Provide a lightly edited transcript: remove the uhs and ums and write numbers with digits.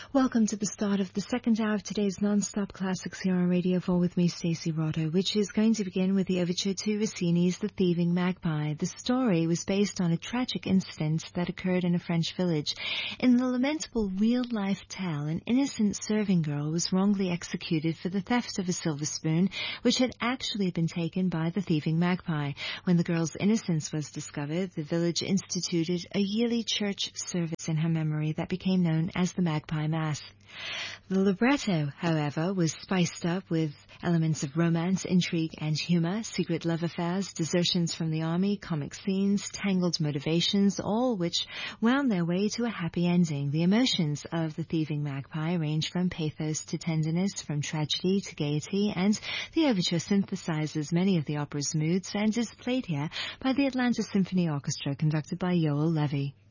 Welcome to the start of the second hour of today's non-stop classics here on Radio 4 with me, Stacey Rotto, which is going to begin with the overture to Rossini's The Thieving Magpie. The story was based on a tragic incident that occurred in a French village. In the lamentable real-life tale, an innocent serving girl was wrongly executed for the theft of a silver spoon, which had actually been taken by the thieving magpie. When the girl's innocence was discovered, the village instituted a yearly church service in her memory that became known as the Magpie Mass. The libretto, however, was spiced up with elements of romance, intrigue, and humor, secret love affairs, desertions from the army, comic scenes, tangled motivations, all which wound their way to a happy ending. The emotions of The Thieving Magpie range from pathos to tenderness, from tragedy to gaiety, and the overture synthesizes many of the opera's moods and is played here by the Atlanta Symphony Orchestra, conducted by Yoel Levy.